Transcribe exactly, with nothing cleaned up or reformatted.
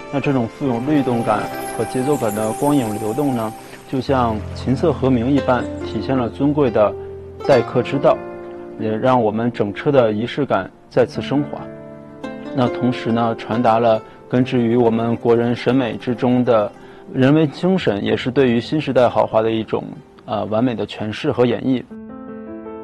那这种富有律动感和节奏感的光影流动呢，就像琴瑟和鸣一般，体现了尊贵的待客之道，也让我们整车的仪式感再次升华。那同时呢，传达了根植于我们国人审美之中的人文精神，也是对于新时代豪华的一种呃完美的诠释和演绎。